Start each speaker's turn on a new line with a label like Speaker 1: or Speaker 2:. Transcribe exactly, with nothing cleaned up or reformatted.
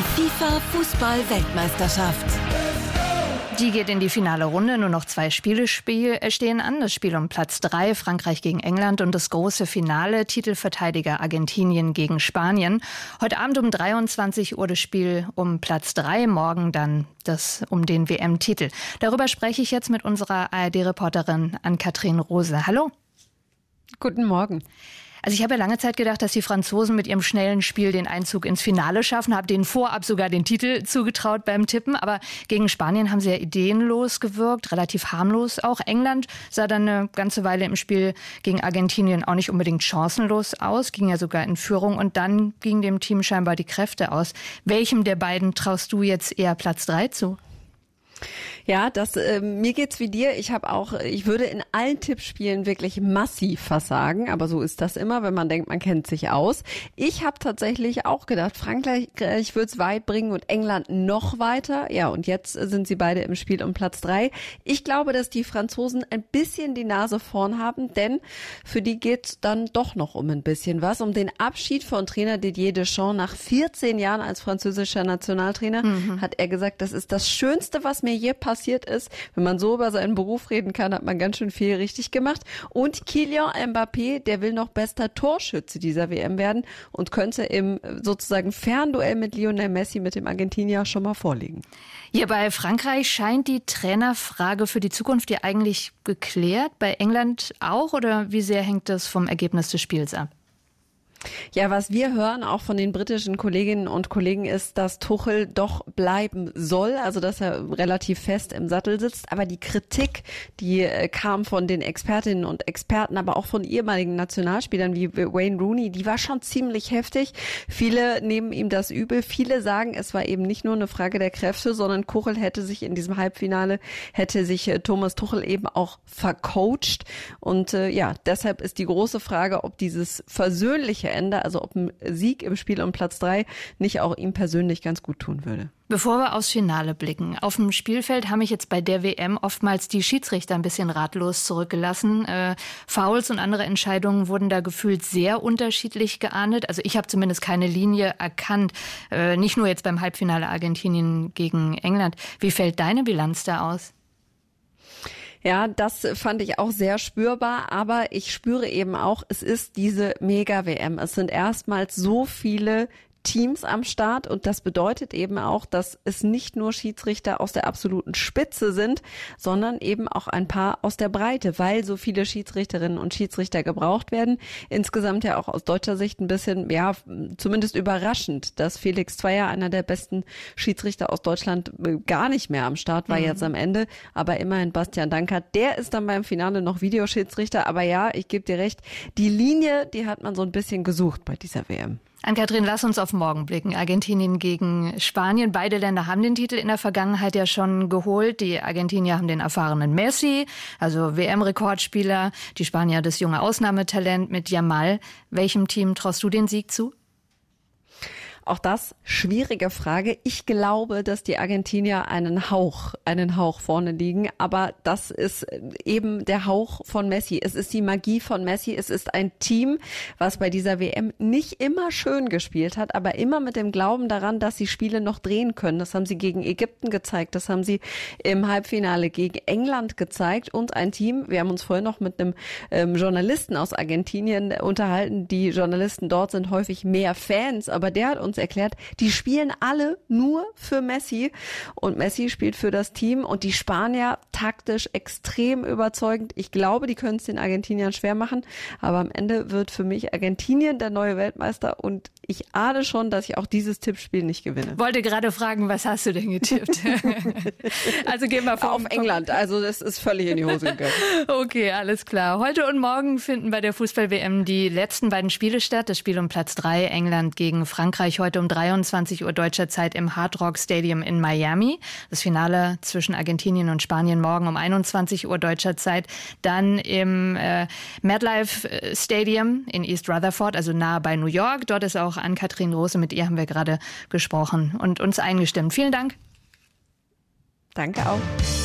Speaker 1: FIFA-Fußball-Weltmeisterschaft.
Speaker 2: Die geht in die finale Runde. Nur noch zwei Spiele spiel, äh, stehen an. Das Spiel um Platz drei, Frankreich gegen England, und das große Finale, Titelverteidiger Argentinien gegen Spanien. Heute Abend um dreiundzwanzig Uhr das Spiel um Platz drei, morgen dann das um den W M-Titel. Darüber spreche ich jetzt mit unserer A R D-Reporterin Ann-Kathrin Rose. Hallo.
Speaker 3: Guten Morgen.
Speaker 2: Also ich habe ja lange Zeit gedacht, dass die Franzosen mit ihrem schnellen Spiel den Einzug ins Finale schaffen, habe denen vorab sogar den Titel zugetraut beim Tippen. Aber gegen Spanien haben sie ja ideenlos gewirkt, relativ harmlos auch. England sah dann eine ganze Weile im Spiel gegen Argentinien auch nicht unbedingt chancenlos aus, ging ja sogar in Führung, und dann gingen dem Team scheinbar die Kräfte aus. Welchem der beiden traust du jetzt eher Platz drei zu?
Speaker 3: Ja, das äh, mir geht's wie dir. Ich habe auch, ich würde in allen Tippspielen wirklich massiv versagen, aber so ist das immer, wenn man denkt, man kennt sich aus. Ich habe tatsächlich auch gedacht, Frankreich wird's weit bringen und England noch weiter. Ja, und jetzt sind sie beide im Spiel um Platz drei. Ich glaube, dass die Franzosen ein bisschen die Nase vorn haben, denn für die geht's dann doch noch um ein bisschen was, um den Abschied von Trainer Didier Deschamps. Nach vierzehn Jahren als französischer Nationaltrainer mhm. hat er gesagt, das ist das Schönste, was mir je passiert ist. Wenn man so über seinen Beruf reden kann, hat man ganz schön viel richtig gemacht. Und Kylian Mbappé, der will noch bester Torschütze dieser W M werden und könnte im sozusagen Fernduell mit Lionel Messi, mit dem Argentinier, schon mal vorliegen.
Speaker 2: Hier bei Frankreich scheint die Trainerfrage für die Zukunft ja eigentlich geklärt. Bei England auch, oder wie sehr hängt das vom Ergebnis des Spiels ab?
Speaker 3: Ja, was wir hören auch von den britischen Kolleginnen und Kollegen ist, dass Tuchel doch bleiben soll, also dass er relativ fest im Sattel sitzt. Aber die Kritik, die äh, kam von den Expertinnen und Experten, aber auch von ehemaligen Nationalspielern wie Wayne Rooney, die war schon ziemlich heftig. Viele nehmen ihm das übel. Viele sagen, es war eben nicht nur eine Frage der Kräfte, sondern Tuchel hätte sich in diesem Halbfinale, hätte sich äh, Thomas Tuchel eben auch vercoacht. Und äh, ja, deshalb ist die große Frage, ob dieses versöhnliche Ende, also ob ein Sieg im Spiel um Platz drei nicht auch ihm persönlich ganz gut tun würde.
Speaker 2: Bevor wir aufs Finale blicken, auf dem Spielfeld haben mich jetzt bei der W M oftmals die Schiedsrichter ein bisschen ratlos zurückgelassen. Äh, Fouls und andere Entscheidungen wurden da gefühlt sehr unterschiedlich geahndet. Also ich habe zumindest keine Linie erkannt, äh, nicht nur jetzt beim Halbfinale Argentinien gegen England. Wie fällt deine Bilanz da aus?
Speaker 3: Ja, das fand ich auch sehr spürbar, aber ich spüre eben auch, es ist diese Mega-W M. Es sind erstmals so viele Teams am Start, und das bedeutet eben auch, dass es nicht nur Schiedsrichter aus der absoluten Spitze sind, sondern eben auch ein paar aus der Breite, weil so viele Schiedsrichterinnen und Schiedsrichter gebraucht werden. Insgesamt ja auch aus deutscher Sicht ein bisschen, ja, zumindest überraschend, dass Felix Zweier, einer der besten Schiedsrichter aus Deutschland, gar nicht mehr am Start war mhm. jetzt am Ende. Aber immerhin Bastian Dankert, der ist dann beim Finale noch Videoschiedsrichter. Aber ja, ich gebe dir recht, die Linie, die hat man so ein bisschen gesucht bei dieser W M.
Speaker 2: Ann-Kathrin, lass uns auf morgen blicken. Argentinien gegen Spanien. Beide Länder haben den Titel in der Vergangenheit ja schon geholt. Die Argentinier haben den erfahrenen Messi, also W M-Rekordspieler. Die Spanier das junge Ausnahmetalent mit Yamal. Welchem Team traust du den Sieg zu?
Speaker 3: Auch das, schwierige Frage. Ich glaube, dass die Argentinier einen Hauch, einen Hauch vorne liegen. Aber das ist eben der Hauch von Messi. Es ist die Magie von Messi. Es ist ein Team, was bei dieser W M nicht immer schön gespielt hat, aber immer mit dem Glauben daran, dass sie Spiele noch drehen können. Das haben sie gegen Ägypten gezeigt. Das haben sie im Halbfinale gegen England gezeigt. Und ein Team, wir haben uns vorhin noch mit einem ähm, Journalisten aus Argentinien unterhalten. Die Journalisten dort sind häufig mehr Fans, aber der hat uns erklärt, die spielen alle nur für Messi, und Messi spielt für das Team, und die Spanier taktisch extrem überzeugend. Ich glaube, die können es den Argentiniern schwer machen, aber am Ende wird für mich Argentinien der neue Weltmeister, und ich ahne schon, dass ich auch dieses Tippspiel nicht gewinne.
Speaker 2: Wollte gerade fragen, was hast du denn getippt? Also gehen wir
Speaker 3: auf England, also das ist völlig in die Hose gegangen.
Speaker 2: Okay, alles klar. Heute und morgen finden bei der Fußball-W M die letzten beiden Spiele statt. Das Spiel um Platz drei, England gegen Frankreich, heute um dreiundzwanzig Uhr deutscher Zeit im Hard Rock Stadium in Miami. Das Finale zwischen Argentinien und Spanien morgen um einundzwanzig Uhr deutscher Zeit. Dann im äh, MetLife Stadium in East Rutherford, also nahe bei New York. Dort ist auch Ann-Kathrin Rose, mit ihr haben wir gerade gesprochen und uns eingestimmt. Vielen Dank.
Speaker 3: Danke auch.